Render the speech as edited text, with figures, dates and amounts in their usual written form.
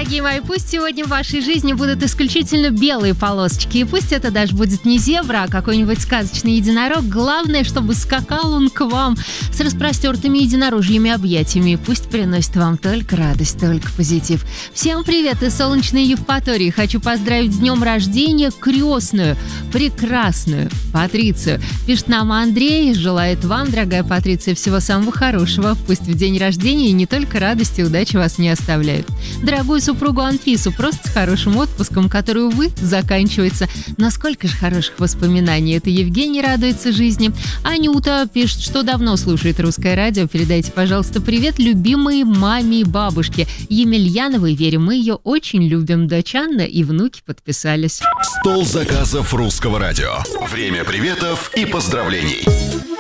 Дорогие мои, пусть сегодня в вашей жизни будут исключительно белые полосочки. И пусть это даже будет не зебра, а какой-нибудь сказочный единорог. Главное, чтобы скакал он к вам с распростертыми единорожьими объятиями. И пусть приносит вам только радость, только позитив. Всем привет из солнечной Евпатории. Хочу поздравить с днем рождения крестную, прекрасную Патрицию. Пишет нам Андрей, желает вам, дорогая Патриция, всего самого хорошего. Пусть в день рождения не только радость и удача вас не оставляют. Дорогую супругу Анфису, просто с хорошим отпуском, который, увы, заканчивается. Но сколько же хороших воспоминаний. Это Евгений радуется жизни. Анюта пишет, что давно слушает русское радио. Передайте, пожалуйста, привет любимой маме и бабушке Емельяновой Вере. Мы ее очень любим. Дочь Анна и внуки подписались. Стол заказов русского радио. Время приветов и поздравлений.